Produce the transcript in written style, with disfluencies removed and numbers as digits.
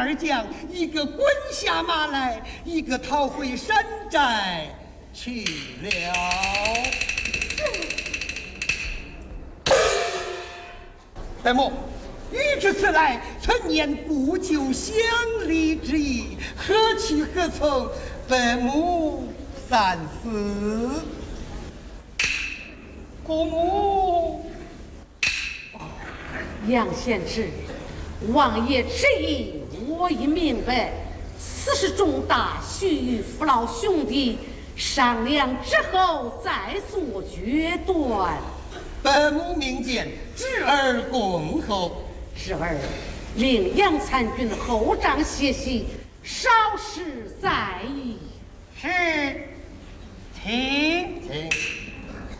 二将，一个滚下马来，一个逃回山寨去了。白母，欲至此来，曾念故旧乡里之意，何去何从？白母三思。姑母， 杨贤侄，王爷之意我已明白，此事重大，须与父老兄弟商量之后再做决断。 白母明鉴，侄儿恭候。 侄儿令杨参军后帐歇息，稍事再议。 是，请。